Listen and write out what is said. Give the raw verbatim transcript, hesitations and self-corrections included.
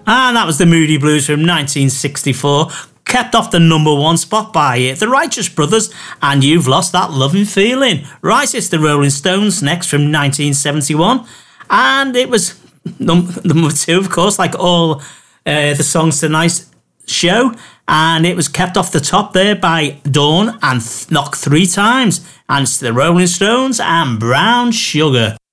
And that was the Moody Blues from nineteen sixty-four, kept off the number one spot by the Righteous Brothers, and You've Lost That Loving Feeling. Right, it's the Rolling Stones next from nineteen seventy-one, and it was num- number two, of course, like all uh, the songs tonight's show, and it was kept off the top there by Dawn and th- knocked three times, and it's the Rolling Stones and Brown Sugar.